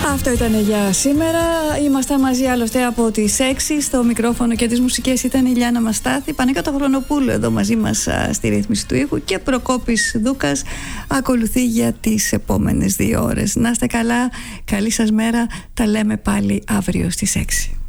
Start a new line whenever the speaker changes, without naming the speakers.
Αυτό ήταν για σήμερα. Ήμασταν μαζί άλλωστε από τις 6. Στο μικρόφωνο και τις μουσικές ήταν η Λιάννα Μαστάθη, Παναγιώτα Χρονοπούλου εδώ μαζί μας στη ρύθμιση του ήχου και Προκόπης Δούκας ακολουθεί για τις επόμενες 2 ώρες. Να είστε καλά, καλή σας μέρα, τα λέμε πάλι αύριο στις 6.